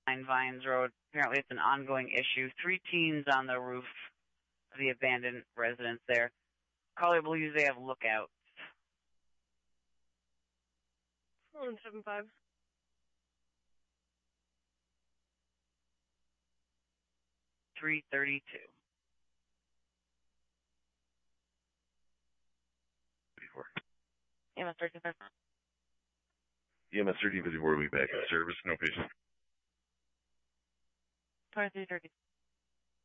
Vines Road. Apparently it's an ongoing issue. 3 teens on the roof of the abandoned residence there. Caller believes they have lookouts. 175. .332. EMS 1354. EMS 1354 will be back in service. No patient. 2330.